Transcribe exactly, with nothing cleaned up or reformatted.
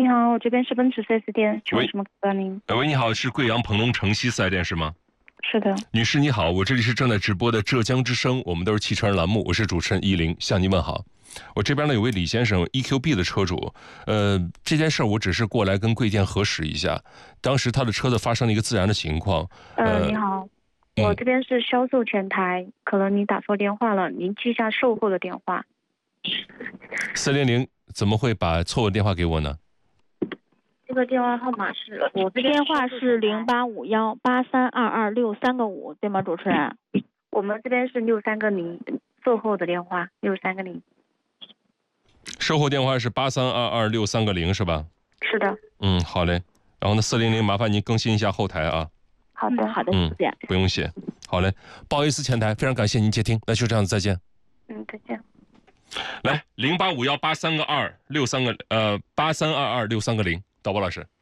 你好，我这边是奔驰 四 S 店，请问喂什么可以帮您？ 呃喂，你好，是贵阳鹏龙城西四 S 店是吗？ 是的， 女士你好，我这里是正在直播的浙江之声，我们都是汽车人栏目，我是主持人依林，向您问好。我这边呢有位李先生 E Q B 的车主，呃，这件事儿我只是过来跟贵店核实一下，当时他的车子发生了一个自燃的情况。 呃，你好， 嗯我这边是销售前台，可能您打错电话了，您记一下售后的电话。 四零零怎么会把错误电话给我呢？ 这个电话号码是我这边电话是零八五幺八三二二六三个五，对吗，主持人？ 我们这边是六三个零，售后的电话六三个零。 售后电话是八三二二六三个零是吧？ 是的， 嗯，好嘞。然后呢，四零零麻烦您更新一下后台啊。 好的， 好的， 嗯谢谢。 不用谢。好嘞，不好意思，前台，非常感谢您接听，那就这样子，再见。 嗯，再见。 来，零八五幺八三个二六三个呃八三二二六三个零，导播老师。